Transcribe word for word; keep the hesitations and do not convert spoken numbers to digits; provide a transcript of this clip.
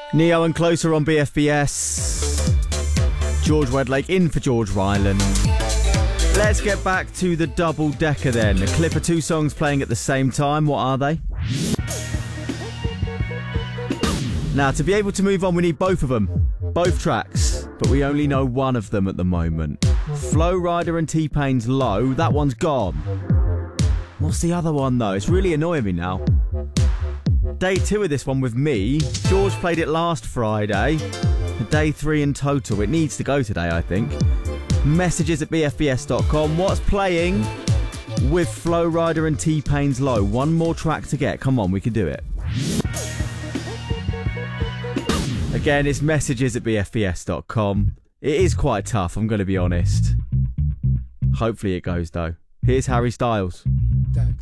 Neo and Closer on B F B S. George Wedlake in for George Ryland. Let's get back to the double decker then. A clip of two songs playing at the same time. What are they? Now, to be able to move on, we need both of them. Both tracks. But we only know one of them at the moment. Flo Rida and T-Pain's Low. That one's gone. What's the other one, though? It's really annoying me now. Day two of this one with me. George played it last Friday. Day three in total. It needs to go today, I think. Messages at b f b s dot com. What's playing with Flo Rida and T-Pain's Low? One more track to get. Come on, we can do it. Again, it's messages at b f b s dot com. It is quite tough, I'm going to be honest. Hopefully it goes, though. Here's Harry Styles.